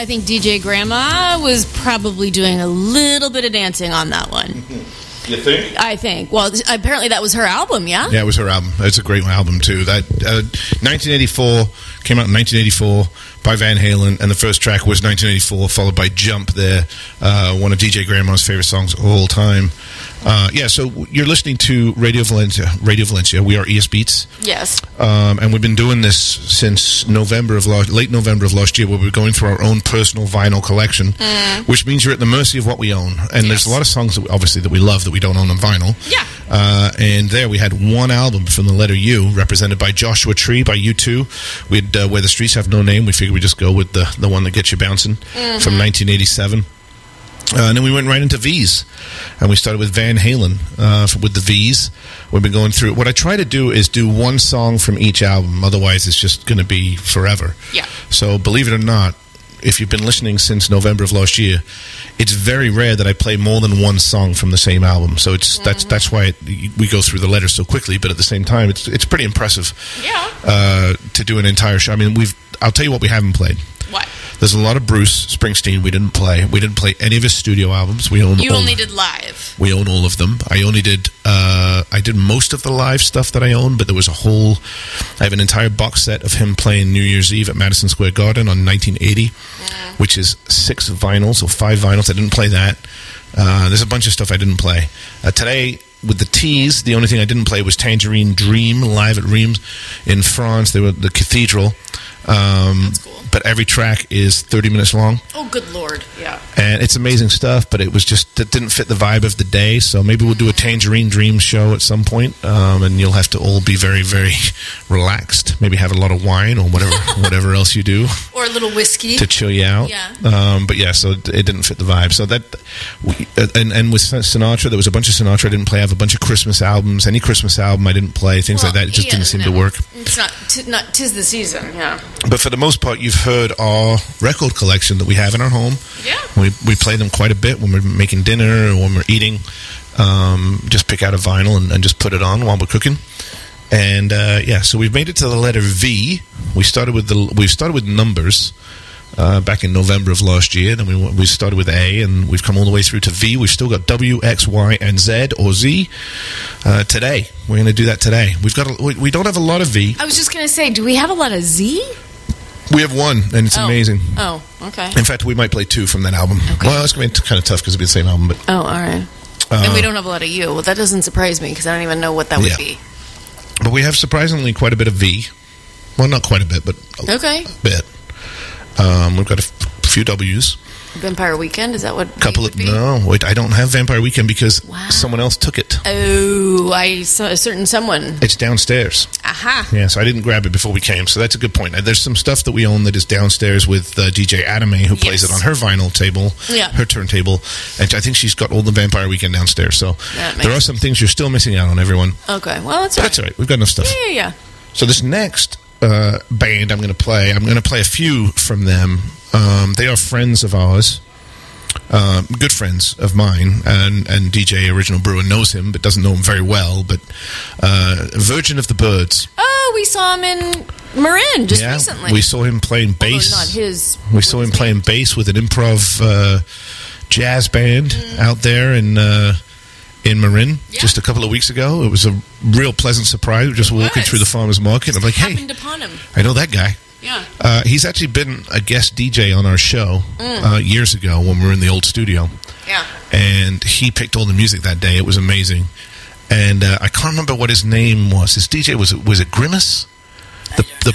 think DJ Grandma was probably doing a little bit of dancing on that one. You think? I think. Well, apparently that was her album, yeah? Yeah, it was her album. It's a great album, too. That 1984, came out in 1984 by Van Halen, and the first track was 1984, followed by Jump there, one of DJ Grandma's favorite songs of all time. So you're listening to Radio Valencia. We are ES Beats. Yes. And we've been doing this since late November of last year, where we're going through our own personal vinyl collection, which means you're at the mercy of what we own. And there's a lot of songs that we love that we don't own on vinyl. Yeah. And there we had one album from the letter U, represented by Joshua Tree by U2. We had Where the Streets Have No Name. We figured we'd just go with the one that gets you bouncing from 1987. And then we went right into V's, and we started with Van Halen with the V's. We've been going through. What I try to do is do one song from each album. Otherwise, it's just going to be forever. Yeah. So believe it or not, if you've been listening since November of last year, it's very rare that I play more than one song from the same album. So that's why we go through the letters so quickly. But at the same time, it's pretty impressive. Yeah. To do an entire show. I mean, I'll tell you what we haven't played. What? There's a lot of Bruce Springsteen we didn't play. We didn't play any of his studio albums. You only did live. We own all of them. I did most of the live stuff that I own, but there was I have an entire box set of him playing New Year's Eve at Madison Square Garden on 1980, which is 6 vinyls or 5 vinyls. I didn't play that. There's a bunch of stuff I didn't play. Today, with the T's, the only thing I didn't play was Tangerine Dream live at Reims in France. They were at the Cathedral. That's cool. But every track is 30 minutes long. Oh, good Lord. Yeah. And it's amazing stuff, but it didn't fit the vibe of the day. So maybe we'll do a Tangerine Dream show at some point, and you'll have to all be very, very relaxed. Maybe have a lot of wine or whatever else you do. Or a little whiskey. To chill you out. Yeah. But yeah, so it didn't fit the vibe. So and with Sinatra, there was a bunch of Sinatra I didn't play. I have a bunch of Christmas albums. Any Christmas album I didn't play. Things like that. It just didn't seem to work. It's not 'tis the season, yeah. But for the most part, you've heard our record collection that we have in our home. Yeah. We play them quite a bit when we're making dinner or when we're eating. Just pick out a vinyl and just put it on while we're cooking. And so we've made it to the letter V. We started with numbers back in November of last year. Then we started with A, and we've come all the way through to V. We've still got W, X, Y, and Z or Z. Today, we're going to do that today. We don't have a lot of V. I was just going to say, do we have a lot of Z? We have one, and it's amazing. Oh, okay. In fact, we might play 2 from that album. Okay. Well, it's going to be kind of tough because it'll be the same album. But all right. And we don't have a lot of U. Well, that doesn't surprise me because I don't even know what that would be. But we have surprisingly quite a bit of V. Well, not quite a bit, but a bit. We've got a few W's. Vampire Weekend, is that what No, wait, I don't have Vampire Weekend because someone else took it. Oh, I saw a certain someone. It's downstairs. Aha. Yeah, so I didn't grab it before we came, so that's a good point. There's some stuff that we own that is downstairs with DJ Adame, who plays it on her vinyl table, her turntable, and I think she's got all the Vampire Weekend downstairs, so there are some things you're still missing out on, everyone. Okay, well, that's all right. That's all right, we've got enough stuff. Yeah. So this next band I'm going to play a few from them. They are friends of ours, good friends of mine, and DJ Original Brewer knows him, but doesn't know him very well. But Virgin of the Birds. Oh, we saw him in Marin just recently. We saw him playing bass. Not his. We saw him playing bass with an improv jazz band out there in Marin just a couple of weeks ago. It was a real pleasant surprise. We were just walking through the farmer's market. I'm like, hey, upon him. I know that guy. Yeah. He's actually been a guest DJ on our show years ago when we were in the old studio. Yeah. And he picked all the music that day. It was amazing. And I can't remember what his name was. His DJ, was it Grimace? The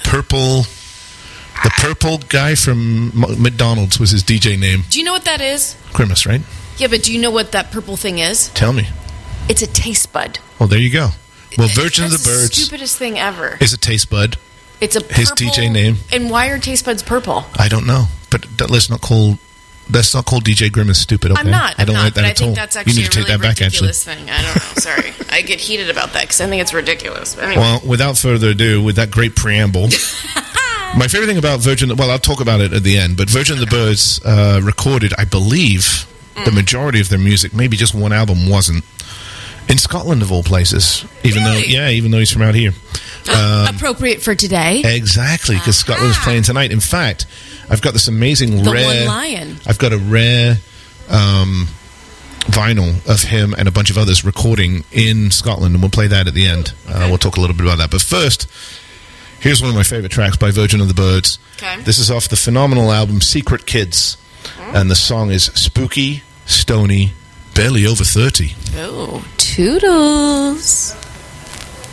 purple guy from McDonald's was his DJ name. Do you know what that is? Grimace, right? Yeah, but do you know what that purple thing is? Tell me. It's a taste bud. Oh, there you go. Well, Virgin of the Birds. That's the stupidest thing ever. Is a taste bud. It's a purple, his DJ name. And why are taste buds purple? I don't know, but let's not call DJ Grimace stupid. Okay? I'm not. I don't like that but at I all. think that's actually you need to take a really that back. ridiculous Actually, thing. I don't know. Sorry, I get heated about that because I think it's ridiculous. Anyway. Well, without further ado, with that great preamble. My favorite thing about Virgin, well, I'll talk about it at the end, but Virgin of the Birds recorded, I believe, the majority of their music, maybe just one album wasn't, in Scotland of all places, even though he's from out here. Appropriate for today. Exactly, because Scotland is playing tonight. In fact, I've got this amazing rare... One Lion. I've got a rare vinyl of him and a bunch of others recording in Scotland, and we'll play that at the end. Okay. We'll talk a little bit about that. But first, here's one of my favorite tracks by Virgin of the Birds. Okay. This is off the phenomenal album Secret Kids, and the song is Spooky, Stony, Barely Over 30. Oh, toodles.